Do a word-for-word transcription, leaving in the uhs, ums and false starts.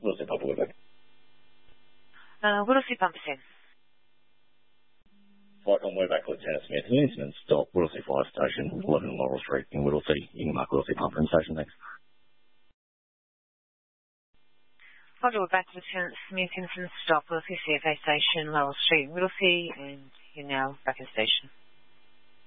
Whittlesea Pub Whitlock. Uh, Whittlesea Pump in. Flight on way back to Lieutenant Smith. Incident stop, Whittlesea Fire Station, eleven Laurel Street in Whittlesea. You can mark Whittlesea Pump in station, thanks. Roger, we're back to Lieutenant Smith, incident stop, Whittlesea C F A Station, Laurel Street, Whittlesea, and you're now back in station.